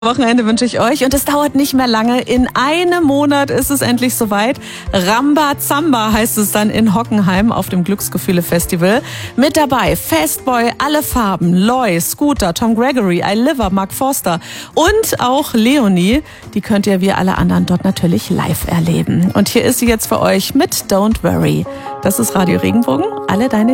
Wochenende wünsche ich euch und es dauert nicht mehr lange. In einem Monat ist es endlich soweit. Rambazamba heißt es dann in Hockenheim auf dem Glücksgefühle-Festival. Mit dabei Fastboy, Alle Farben, Loy, Scooter, Tom Gregory, I Liver, Mark Forster und auch Leonie. Die könnt ihr wie alle anderen dort natürlich live erleben. Und hier ist sie jetzt für euch mit Don't Worry. Das ist Radio Regenbogen. Alle deine